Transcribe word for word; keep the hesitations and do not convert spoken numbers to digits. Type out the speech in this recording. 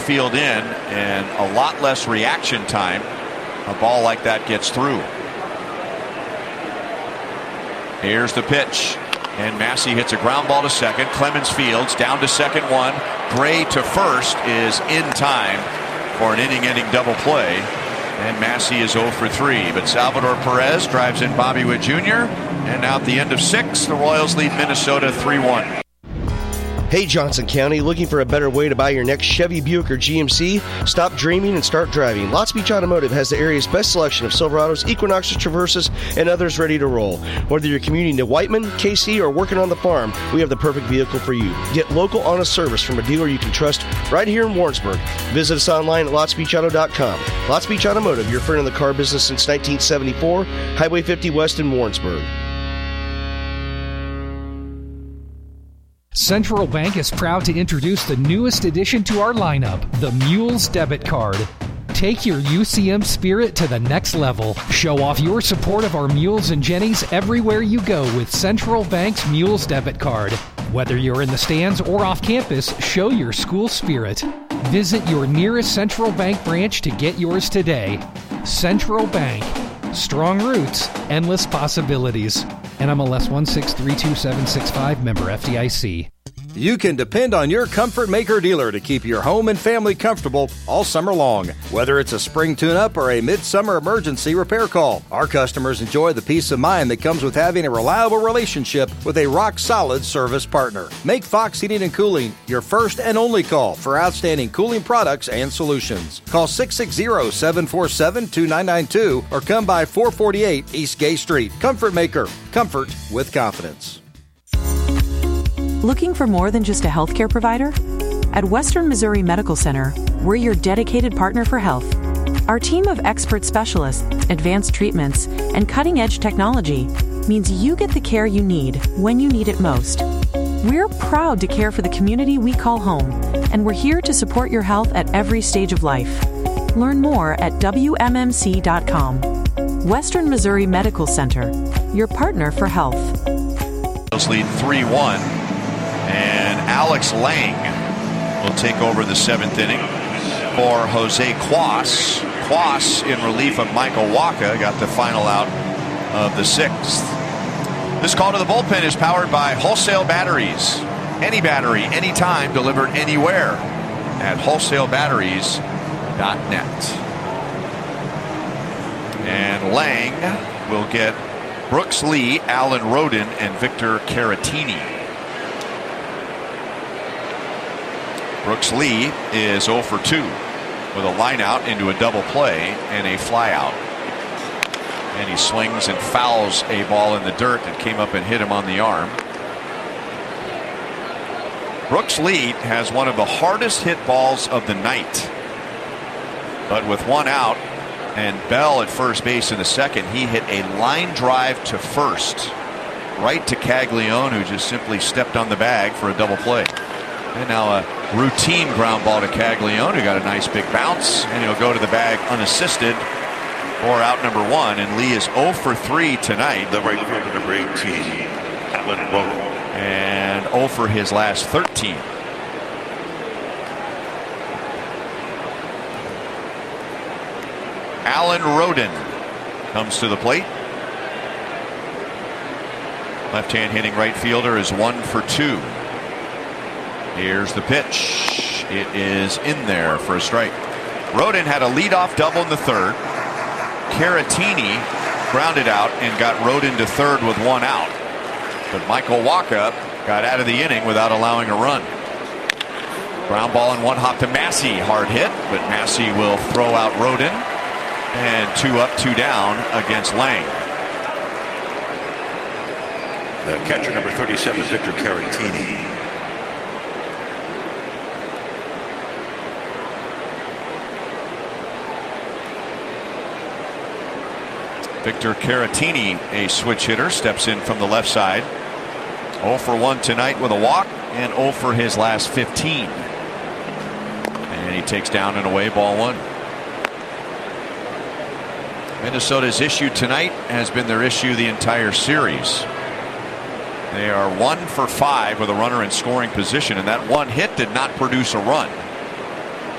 field in, and a lot less reaction time. A ball like that gets through. Here's the pitch, and Massey hits a ground ball to second. Clemens Fields down to second one. Gray to first is in time for an inning-ending double play, and Massey is oh for three. But Salvador Perez drives in Bobby Witt Junior, and now at the end of six, the Royals lead Minnesota three one. Hey, Johnson County, looking for a better way to buy your next Chevy, Buick, or G M C? Stop dreaming and start driving. Lots Beach Automotive has the area's best selection of Silverados, Equinoxes, Traverses, and others ready to roll. Whether you're commuting to Whiteman, K C, or working on the farm, we have the perfect vehicle for you. Get local, honest service from a dealer you can trust right here in Warrensburg. Visit us online at lots beach auto dot com. Lots Beach Automotive, your friend in the car business since nineteen seventy-four, Highway fifty West in Warrensburg. Central Bank is proud to introduce the newest addition to our lineup, the Mules Debit Card. Take your U C M spirit to the next level. Show off your support of our Mules and Jennies everywhere you go with Central Bank's Mules Debit Card. Whether you're in the stands or off campus, show your school spirit. Visit your nearest Central Bank branch to get yours today. Central Bank. Strong roots, endless possibilities. N M L S one six three two seven six five, member F D I C. You can depend on your Comfort Maker dealer to keep your home and family comfortable all summer long. Whether it's a spring tune-up or a midsummer emergency repair call, our customers enjoy the peace of mind that comes with having a reliable relationship with a rock-solid service partner. Make Fox Heating and Cooling your first and only call for outstanding cooling products and solutions. Call six six zero, seven four seven, two nine nine two or come by four forty-eight East Gay Street. Comfort Maker. Comfort with confidence. Looking for more than just a healthcare provider? At Western Missouri Medical Center, we're your dedicated partner for health. Our team of expert specialists, advanced treatments, and cutting-edge technology means you get the care you need when you need it most. We're proud to care for the community we call home, and we're here to support your health at every stage of life. Learn more at W M M C dot com. Western Missouri Medical Center, your partner for health. Let's lead three one. And Alex Lang will take over the seventh inning for Jose Cuas. Cuas, in relief of Michael Wacha, got the final out of the sixth. This call to the bullpen is powered by Wholesale Batteries. Any battery, anytime, delivered anywhere at wholesale batteries dot net. And Lang will get Brooks Lee, Alan Roden, and Victor Caratini. Brooks Lee is oh for two with a line out into a double play and a fly out. And he swings and fouls a ball in the dirt that came up and hit him on the arm. Brooks Lee has one of the hardest hit balls of the night. But with one out and Bell at first base in the second, he hit a line drive to first, right to Caglione, who just simply stepped on the bag for a double play. And now a routine ground ball to Caglione, who got a nice big bounce, and he'll go to the bag unassisted for out number one. And Lee is oh for three tonight. The right fielder, number eighteen, Alan Roden. And oh for his last thirteen. Alan Roden comes to the plate. Left-hand hitting right fielder is one for two. Here's the pitch. It is in there for a strike. Roden had a leadoff double in the third. Caratini grounded out and got Roden to third with one out. But Michael Wacha got out of the inning without allowing a run. Ground ball and one hop to Massey. Hard hit, but Massey will throw out Roden. And two up, two down against Lang. The catcher, number thirty-seven, Victor Caratini. Victor Caratini, a switch hitter, steps in from the left side. oh for one tonight with a walk and oh for his last fifteen. And he takes down and away, ball one. Minnesota's issue tonight has been their issue the entire series. They are one for five with a runner in scoring position, and that one hit did not produce a run.